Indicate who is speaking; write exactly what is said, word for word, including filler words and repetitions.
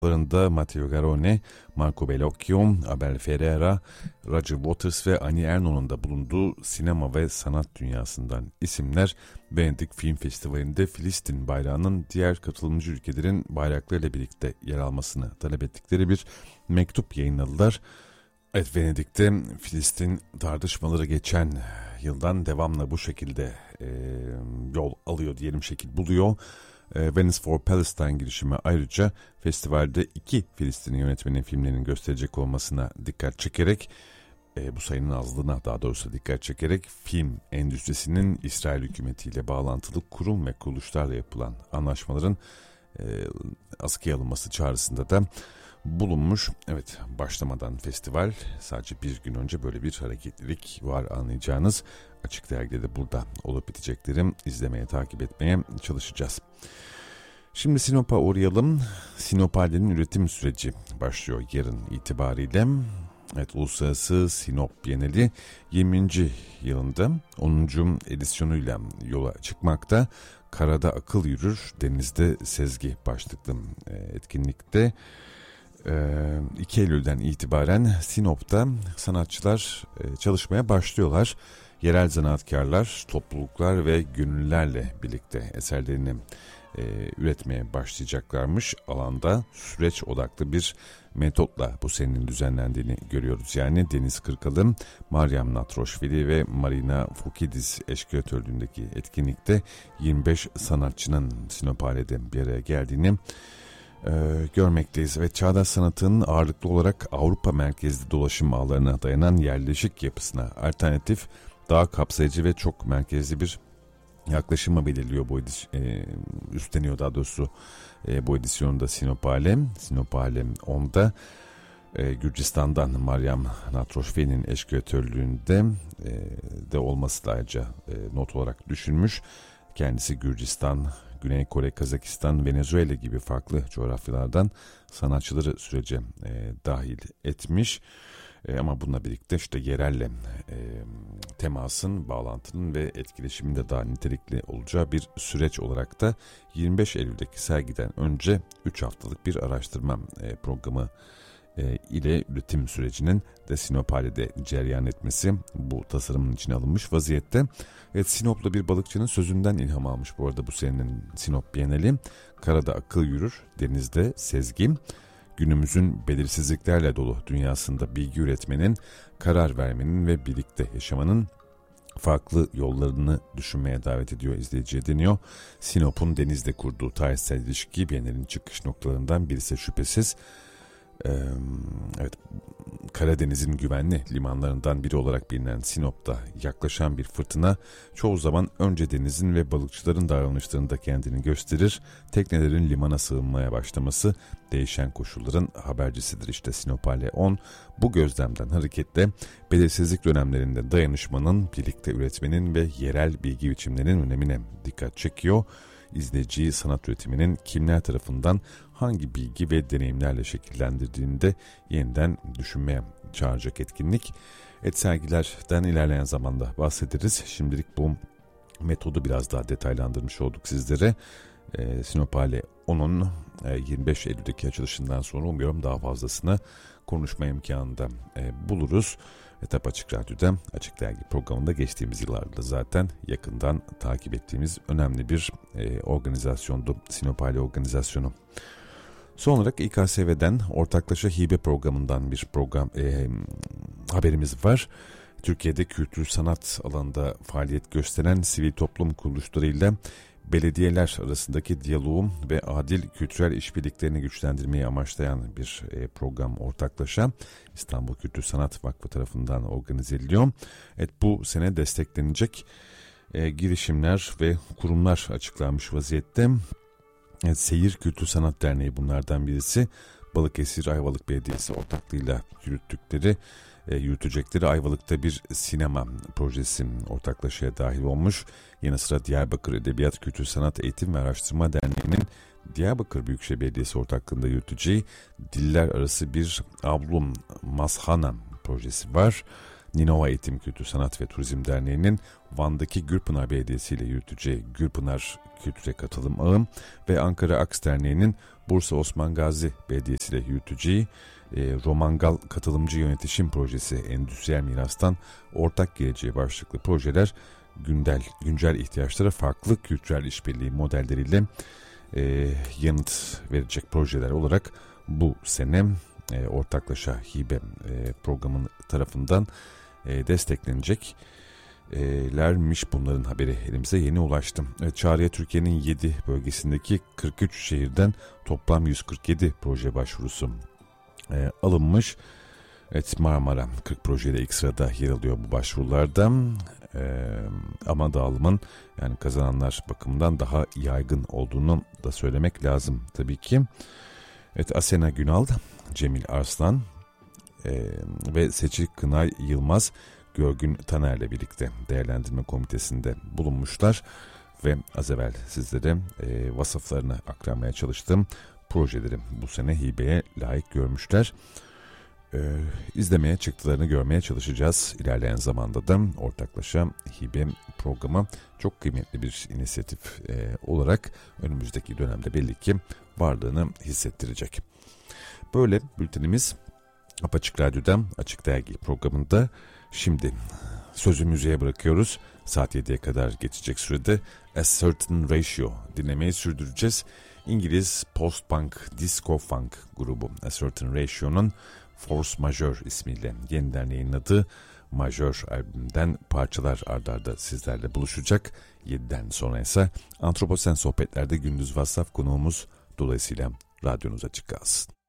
Speaker 1: Larında Matteo Garrone, Marco Bellocchio, Abel Ferreira, Roger Waters ve Ani Erno'nun da bulunduğu sinema ve sanat dünyasından isimler Venedik Film Festivali'nde Filistin bayrağının diğer katılımcı ülkelerin bayraklarıyla birlikte yer almasını talep ettikleri bir mektup yayınladılar. Evet, Venedik'te Filistin tartışmaları geçen yıldan devamla bu şekilde e, yol alıyor diyelim, şekil buluyor. Venice for Palestine girişimi ayrıca festivalde iki Filistin yönetmenin filmlerinin gösterecek olmasına dikkat çekerek, e, bu sayının azlığına daha doğrusu dikkat çekerek film endüstrisinin İsrail hükümetiyle bağlantılı kurum ve kuruluşlarla yapılan anlaşmaların e, askıya alınması çağrısında da bulunmuş. Evet, başlamadan festival sadece bir gün önce böyle bir hareketlilik var, anlayacağınız. Açık Dergi'de de burada olup biteceklerim izlemeye, takip etmeye çalışacağız. Şimdi Sinop'a uğrayalım. Sinopale'nin üretim süreci başlıyor yarın itibariyle. Evet, Uluslararası Sinop Bienali yirminci yılında onuncu edisyonuyla yola çıkmakta. Karada akıl yürür, denizde sezgi başlıklı etkinlikte iki Eylül'den itibaren Sinop'ta sanatçılar çalışmaya başlıyorlar. Yerel zanaatkarlar, topluluklar ve gönüllülerle birlikte eserlerini e, üretmeye başlayacaklarmış. Alanda süreç odaklı bir metotla bu senenin düzenlendiğini görüyoruz. Yani Deniz Kırkal'ın, Meryem Natroşvili ve Marina Fokidis eşkıratörlüğündeki etkinlikte yirmi beş sanatçının Sinopale'de bir araya geldiğini e, görmekteyiz. Ve çağdaş sanatın ağırlıklı olarak Avrupa merkezli dolaşım ağlarına dayanan yerleşik yapısına alternatif, daha kapsayıcı ve çok merkezli bir yaklaşımı belirliyor bu edis- e, üstleniyor daha doğrusu e, bu edisyonda Sinopale. Sinopale onda e, Gürcistan'dan Meryem Natroşvili'nin eşkıratörlüğünde e, de olması da ayrıca e, not olarak düşünmüş. Kendisi Gürcistan, Güney Kore, Kazakistan, Venezuela gibi farklı coğrafyalardan sanatçıları sürece e, dahil etmiş. E, ama bununla birlikte işte yerelle e, temasın, bağlantının ve etkileşimin de daha nitelikli olacağı bir süreç olarak da yirmi beş Eylül'deki sergiden önce üç haftalık bir araştırma e, programı e, ile üretim sürecinin de Sinopale'de cereyan etmesi bu tasarımın içine alınmış vaziyette. Evet, Sinoplu bir balıkçının sözünden ilham almış bu arada bu senenin Sinop Bienali. Karada akıl yürür, denizde sezgi. Günümüzün belirsizliklerle dolu dünyasında bilgi üretmenin, karar vermenin ve birlikte yaşamanın farklı yollarını düşünmeye davet ediyor izleyiciye deniyor. Sinop'un denizle kurduğu tarihsel ilişki Bienal'in çıkış noktalarından birisi şüphesiz. Ee, evet, Karadeniz'in güvenli limanlarından biri olarak bilinen Sinop'ta yaklaşan bir fırtına çoğu zaman önce denizin ve balıkçıların davranışlarında kendini gösterir. Teknelerin limana sığınmaya başlaması değişen koşulların habercisidir. İşte Sinopale on bu gözlemden hareketle belirsizlik dönemlerinde dayanışmanın, birlikte üretmenin ve yerel bilgi biçimlerinin önemine dikkat çekiyor. İzleyiciyi sanat üretiminin kimler tarafından hangi bilgi ve deneyimlerle şekillendirdiğini de yeniden düşünmeye çağıracak etkinlik. Et sergilerden ilerleyen zamanda bahsederiz. Şimdilik bu metodu biraz daha detaylandırmış olduk sizlere. E, Sinopale onun e, yirmi beş Eylül'deki açılışından sonra umuyorum daha fazlasını konuşma imkanı da e, buluruz. Etap Açık Radyo'da, Açık Dergi programında geçtiğimiz yıllarda zaten yakından takip ettiğimiz önemli bir e, organizasyondu Sinopale organizasyonu. Son olarak İ K S V'den ortaklaşa hibe programından bir program e, haberimiz var. Türkiye'de kültür sanat alanında faaliyet gösteren sivil toplum kuruluşlarıyla belediyeler arasındaki diyaloğu ve adil kültürel işbirliklerini güçlendirmeyi amaçlayan bir e, program ortaklaşa İstanbul Kültür Sanat Vakfı tarafından organize ediliyor. Evet, bu sene desteklenecek e, girişimler ve kurumlar açıklanmış vaziyette. Evet, Seyir Kültür Sanat Derneği bunlardan birisi. Balıkesir Ayvalık Belediyesi ortaklığıyla yürüttükleri, e, yürütecekleri Ayvalık'ta bir sinema projesi ortaklaşa dahil olmuş. Yanı sıra Diyarbakır Edebiyat Kültür Sanat Eğitim ve Araştırma Derneği'nin Diyarbakır Büyükşehir Belediyesi ortaklığında yürüteceği diller arası bir ablum mazhana projesi var. Ninova Eğitim, Kültür, Sanat ve Turizm Derneği'nin Van'daki Gürpınar Belediyesi ile yürüteceği Gürpınar Kültüre Katılım Ağı ve Ankara Aks Derneği'nin Bursa Osman Gazi Belediyesi ile yürüteceği e, Romangal Katılımcı Yönetişim Projesi Endüstriyel Mirastan Ortak Geleceğe başlıklı projeler güncel, güncel ihtiyaçlara farklı kültürel işbirliği modelleriyle e, yanıt verecek projeler olarak bu sene e, ortaklaşa hibe e, programının tarafından e, desteklenecek. lermiş bunların haberi elimize yeni ulaştı. Evet, çağrıya Türkiye'nin yedi bölgesindeki kırk üç şehirden toplam yüz kırk yedi proje başvurusu e, alınmış. Evet, Marmara kırk projede ilk sırada yer alıyor bu başvurularda. E, ama dağılımın yani kazananlar bakımından daha yaygın olduğunu da söylemek lazım tabii ki. Evet, Asena Günal, Cemil Arslan e, ve Seçil Kınay Yılmaz Görgün Taner'le birlikte değerlendirme komitesinde bulunmuşlar ve az evvel sizlere e, vasıflarını aktarmaya çalıştığım projeleri bu sene hibeye layık görmüşler. E, izlemeye çıktılarını görmeye çalışacağız. İlerleyen zamanda da ortaklaşa hibe programı çok kıymetli bir inisiyatif e, olarak önümüzdeki dönemde belli ki varlığını hissettirecek. Böyle bültenimiz Apaçık Radyo'dan Açık Dergi programında. Şimdi sözü müziğe bırakıyoruz. Saat yediye kadar geçecek sürede A Certain Ratio dinlemeyi sürdüreceğiz. İngiliz post-punk, disco-funk grubu A Certain Ratio'nun Force Majeure ismiyle yeniden yayınladığı Majör albümünden parçalar arda arda sizlerle buluşacak. yediden sonra ise Antroposen Sohbetler'de Gündüz Vassaf konuğumuz, dolayısıyla radyonuz açık kalsın.